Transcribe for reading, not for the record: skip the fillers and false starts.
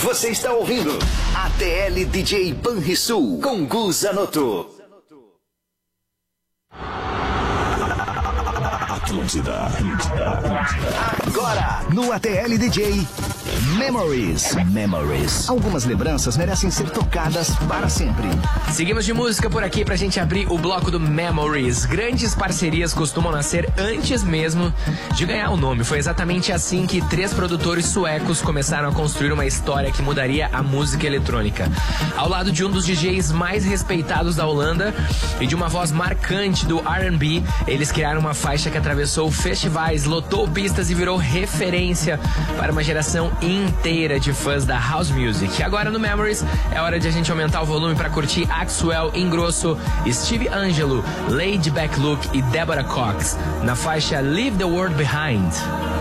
Você está ouvindo ATL DJ Banrisul com Gu Zanotto. Atlântida. Agora, no ATL DJ Memories. Algumas lembranças merecem ser tocadas para sempre. Seguimos de música por aqui pra gente abrir o bloco do Memories. Grandes parcerias costumam nascer antes mesmo de ganhar o nome. Foi exatamente assim que 3 produtores suecos começaram a construir uma história que mudaria a música eletrônica. Ao lado de um dos DJs mais respeitados da Holanda e de uma voz marcante do R&B, eles criaram uma faixa que atravessou festivais, lotou pistas e virou referência para uma geração inteira de fãs da House Music. Agora no Memories é hora de a gente aumentar o volume para curtir Axwell Ingrosso, Steve Angelo, Laid Back Luke e Deborah Cox na faixa Leave the World Behind.